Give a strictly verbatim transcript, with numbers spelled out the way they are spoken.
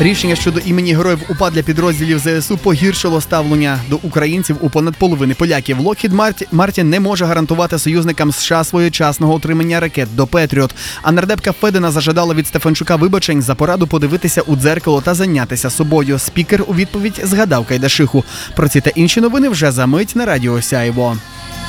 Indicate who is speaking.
Speaker 1: Рішення щодо імені героїв УПА для підрозділів ЗСУ погіршило ставлення до українців у понад половини поляків. Локхід Мартін не може гарантувати союзникам США своєчасного отримання ракет до Петріот. А нардепка Федина зажадала від Стефанчука вибачень за пораду подивитися у дзеркало та зайнятися собою. Спікер у відповідь згадав Кайдашиху. Про ці та інші новини вже за мить на радіо Сяйво.